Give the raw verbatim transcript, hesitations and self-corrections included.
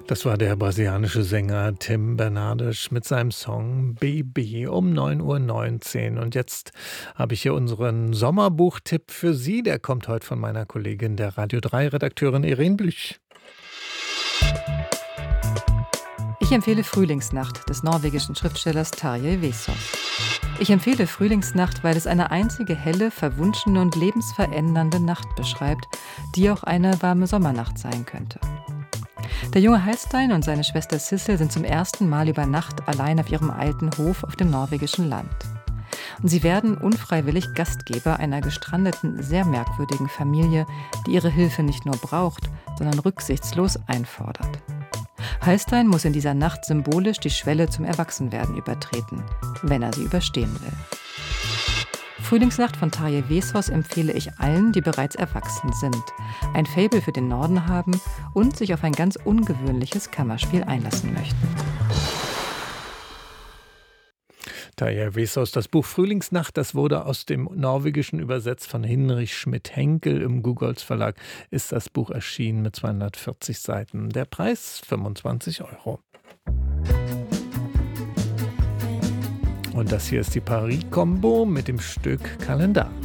Das war der brasilianische Sänger Tim Bernardes mit seinem Song Baby um neun Uhr neunzehn. Und jetzt habe ich hier unseren Sommerbuchtipp für Sie. Der kommt heute von meiner Kollegin, der Radio drei Redakteurin Irene Blüch. Ich empfehle Frühlingsnacht des norwegischen Schriftstellers Tarjei Vesaas. Ich empfehle Frühlingsnacht, weil es eine einzige helle, verwunschene und lebensverändernde Nacht beschreibt, die auch eine warme Sommernacht sein könnte. Der junge Halstein und seine Schwester Sissel sind zum ersten Mal über Nacht allein auf ihrem alten Hof auf dem norwegischen Land. Und sie werden unfreiwillig Gastgeber einer gestrandeten, sehr merkwürdigen Familie, die ihre Hilfe nicht nur braucht, sondern rücksichtslos einfordert. Halstein muss in dieser Nacht symbolisch die Schwelle zum Erwachsenwerden übertreten, wenn er sie überstehen will. Frühlingsnacht von Tarjei Vesaas empfehle ich allen, die bereits erwachsen sind, ein Faible für den Norden haben und sich auf ein ganz ungewöhnliches Kammerspiel einlassen möchten. Tarjei Vesaas, das Buch Frühlingsnacht, das wurde aus dem Norwegischen übersetzt von Hinrich Schmidt-Henkel. Im Gugolz Verlag ist das Buch erschienen mit zweihundertvierzig Seiten. Der Preis fünfundzwanzig Euro. Und das hier ist die Paris-Combo mit dem Stück Kalendar.